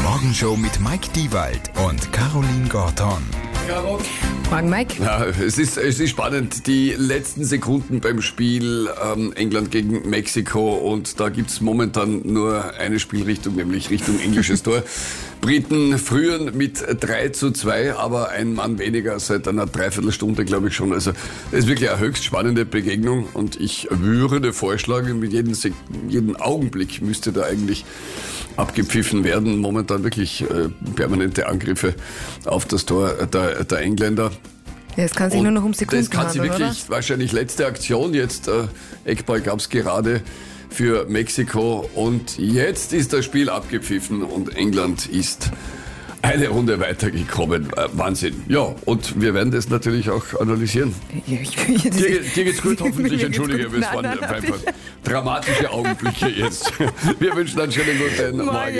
Morgenshow mit Mike Diewald und Caroline Gorton. Morgen, Mike. Ja, es ist spannend. Die letzten Sekunden beim Spiel England gegen Mexiko, und da gibt's momentan nur eine Spielrichtung, nämlich Richtung englisches Tor. Briten führen mit 3:2, aber ein Mann weniger seit einer Dreiviertelstunde, glaube ich schon. Also das ist wirklich eine höchst spannende Begegnung, und ich würde vorschlagen, mit jedem Augenblick müsste da eigentlich abgepfiffen werden. Momentan wirklich permanente Angriffe auf das Tor der Engländer. Ja, es kann sich nur noch um Sekunden Das kann sie handeln, wirklich, oder? wahrscheinlich letzte Aktion jetzt. Eckball gab es gerade für Mexiko, und jetzt ist das Spiel abgepfiffen und England ist eine Runde weitergekommen. Wahnsinn. Ja, und wir werden das natürlich auch analysieren. Dir geht's gut, hoffentlich. Entschuldige, es waren nein, einfach dramatische Augenblicke jetzt. Wir wünschen einen schönen guten Morgen.